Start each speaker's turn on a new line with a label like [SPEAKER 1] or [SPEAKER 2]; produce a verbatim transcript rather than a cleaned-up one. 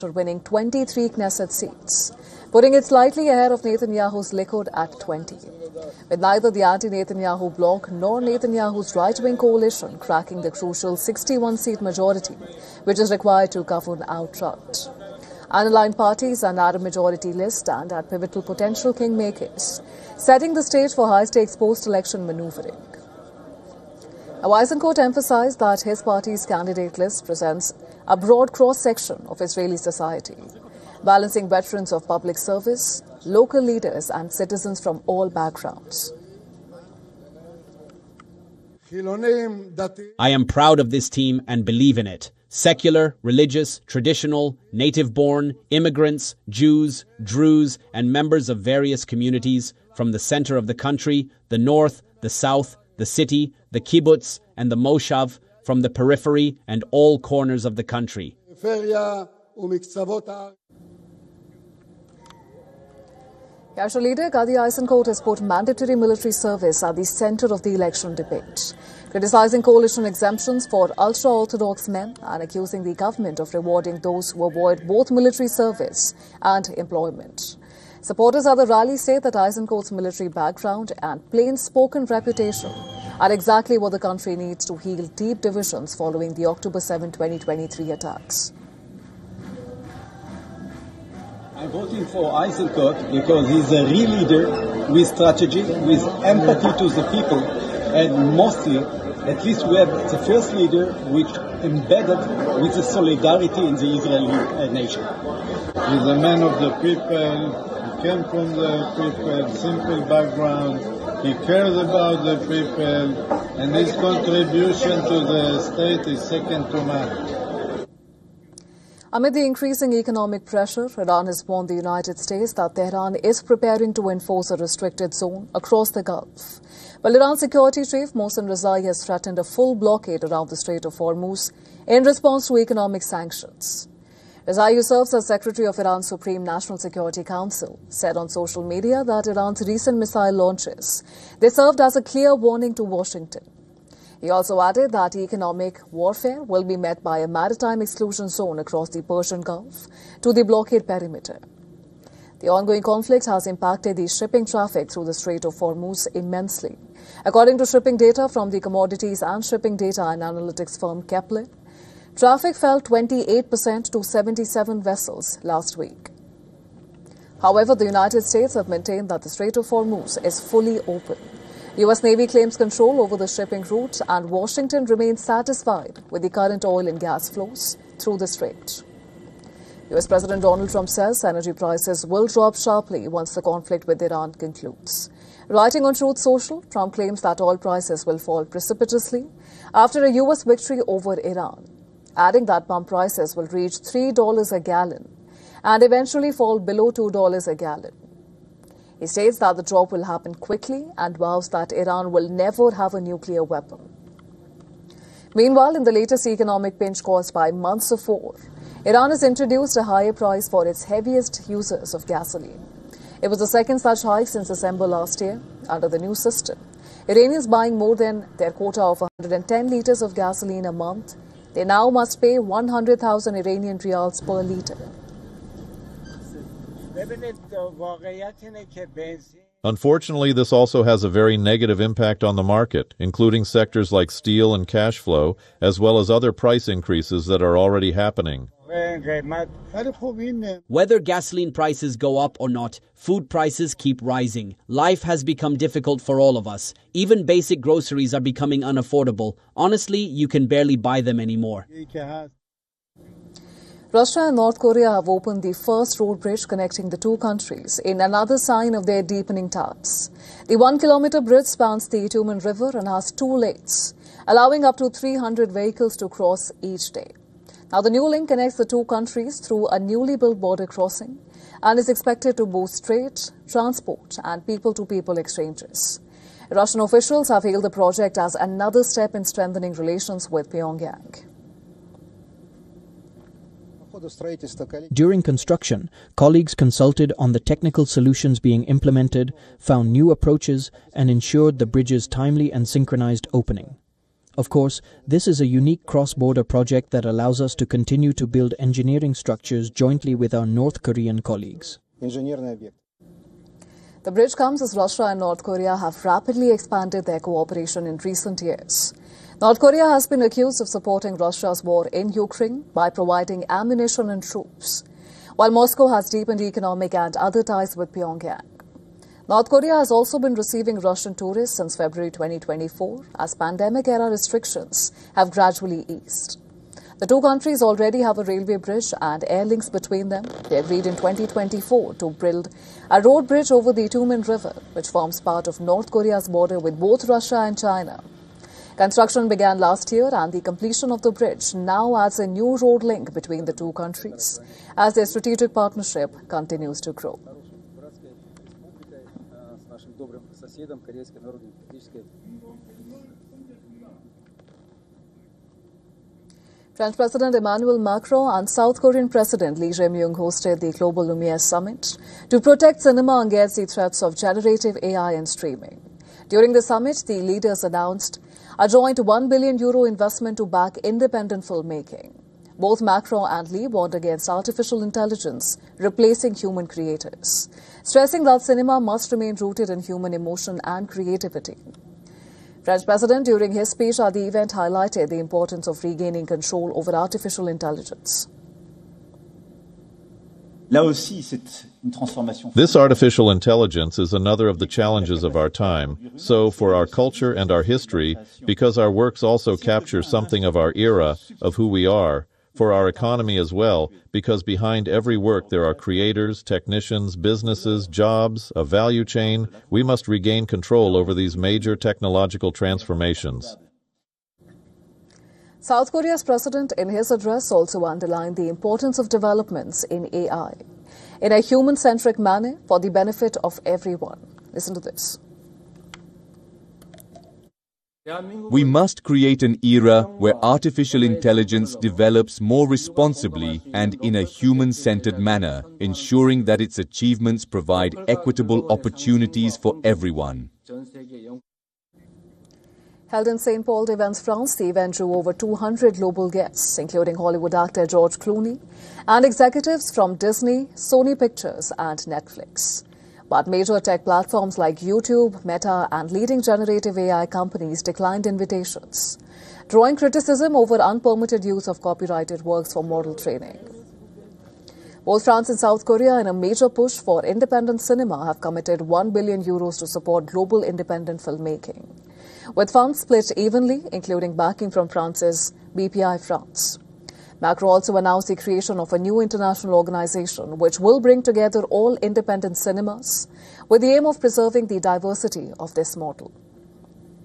[SPEAKER 1] winning twenty-three Knesset seats, putting it slightly ahead of Netanyahu's Likud at twenty, with neither the anti-Netanyahu bloc nor Netanyahu's right-wing coalition cracking the crucial sixty-one seat majority, which is required to govern outright. Unaligned parties are now a majority list stand at pivotal potential kingmakers, setting the stage for high-stakes post-election manoeuvring. Eisenkot emphasized that his party's candidate list presents a broad cross-section of Israeli society, balancing veterans of public service, local leaders and citizens from all backgrounds.
[SPEAKER 2] I am proud of this team and believe in it. Secular, religious, traditional, native-born, immigrants, Jews, Druze, and members of various communities from the center of the country, the north, the south, the city, the kibbutz, and the moshav, from the periphery and all corners of the country.
[SPEAKER 1] Yashar leader Gadi Eisenkot has put mandatory military service at the center of the election debate, criticizing coalition exemptions for ultra-Orthodox men and accusing the government of rewarding those who avoid both military service and employment. Supporters at the rally say that Eisenkot's military background and plain-spoken reputation are exactly what the country needs to heal deep divisions following the October seventh, twenty twenty-three attacks.
[SPEAKER 3] I'm voting for Eisenkot because he's a real leader with strategy, with empathy to the people, and mostly, at least we have the first leader which embedded with the solidarity in the Israeli nation.
[SPEAKER 4] He's a man of the people. He came from the people, simple background. He cares about the people, and his contribution to the state is second to none.
[SPEAKER 1] Amid the increasing economic pressure, Iran has warned the United States that Tehran is preparing to enforce a restricted zone across the Gulf. But Iran's security chief Mohsen Rezai has threatened a full blockade around the Strait of Hormuz in response to economic sanctions. Rezai, who serves as Secretary of Iran's Supreme National Security Council, said on social media that Iran's recent missile launches, they served as a clear warning to Washington. He also added that economic warfare will be met by a maritime exclusion zone across the Persian Gulf to the blockade perimeter. The ongoing conflict has impacted the shipping traffic through the Strait of Hormuz immensely. According to shipping data from the commodities and shipping data and analytics firm Kepler, traffic fell twenty-eight percent to seventy-seven vessels last week. However, the United States have maintained that the Strait of Hormuz is fully open. U S Navy claims control over the shipping route, and Washington remains satisfied with the current oil and gas flows through the strait. U S President Donald Trump says energy prices will drop sharply once the conflict with Iran concludes. Writing on Truth Social, Trump claims that oil prices will fall precipitously after a U S victory over Iran, adding that pump prices will reach three dollars a gallon and eventually fall below two dollars a gallon. He states that the drop will happen quickly and vows that Iran will never have a nuclear weapon. Meanwhile, in the latest economic pinch caused by months of war, Iran has introduced a higher price for its heaviest users of gasoline. It was the second such hike since December last year. Under the new system, Iranians buying more than their quota of one hundred ten litres of gasoline a month, they now must pay one hundred thousand Iranian riyals per litre.
[SPEAKER 5] Unfortunately, this also has a very negative impact on the market, including sectors like steel and cash flow, as well as other price increases that are already happening.
[SPEAKER 2] Whether gasoline prices go up or not, food prices keep rising. Life has become difficult for all of us. Even basic groceries are becoming unaffordable. Honestly, you can barely buy them anymore.
[SPEAKER 1] Russia and North Korea have opened the first road bridge connecting the two countries in another sign of their deepening ties. The one-kilometer bridge spans the Tumen River and has two lanes, allowing up to three hundred vehicles to cross each day. Now, the new link connects the two countries through a newly built border crossing and is expected to boost trade, transport and people-to-people exchanges. Russian officials have hailed the project as another step in strengthening relations with Pyongyang.
[SPEAKER 6] During construction, colleagues consulted on the technical solutions being implemented, found new approaches, and ensured the bridge's timely and synchronized opening. Of course, this is a unique cross-border project that allows us to continue to build engineering structures jointly with our North Korean colleagues.
[SPEAKER 1] The bridge comes as Russia and North Korea have rapidly expanded their cooperation in recent years. North Korea has been accused of supporting Russia's war in Ukraine by providing ammunition and troops, while Moscow has deepened economic and other ties with Pyongyang. North Korea has also been receiving Russian tourists since February twenty twenty-four as pandemic-era restrictions have gradually eased. The two countries already have a railway bridge and air links between them. They agreed in twenty twenty-four to build a road bridge over the Tumen River, which forms part of North Korea's border with both Russia and China. Construction began last year, and the completion of the bridge now adds a new road link between the two countries as their strategic partnership continues to grow. French President Emmanuel Macron and South Korean President Lee Jae-myung hosted the Global Lumiere Summit to protect cinema against the threats of generative A I and streaming. During the summit, the leaders announced a joint one billion euro investment to back independent filmmaking. Both Macron and Lee warned against artificial intelligence replacing human creators, stressing that cinema must remain rooted in human emotion and creativity. French President, during his speech at the event, highlighted the importance of regaining control over artificial intelligence.
[SPEAKER 5] This artificial intelligence is another of the challenges of our time. So, for our culture and our history, because our works also capture something of our era, of who we are, for our economy as well, because behind every work there are creators, technicians, businesses, jobs, a value chain, we must regain control over these major technological transformations.
[SPEAKER 1] South Korea's president, in his address, also underlined the importance of developments in A I in a human-centric manner for the benefit of everyone. Listen to this.
[SPEAKER 7] We must create an era where artificial intelligence develops more responsibly and in a human-centered manner, ensuring that its achievements provide equitable opportunities for everyone.
[SPEAKER 1] Held in Saint Paul de Vence, France, the event drew over two hundred global guests, including Hollywood actor George Clooney and executives from Disney, Sony Pictures and Netflix. But major tech platforms like YouTube, Meta and leading generative A I companies declined invitations, drawing criticism over unpermitted use of copyrighted works for model training. Both France and South Korea, in a major push for independent cinema, have committed one billion euros to support global independent filmmaking, with funds split evenly, including backing from France's B P I France. Macron also announced the creation of a new international organization which will bring together all independent cinemas with the aim of preserving the diversity of this model.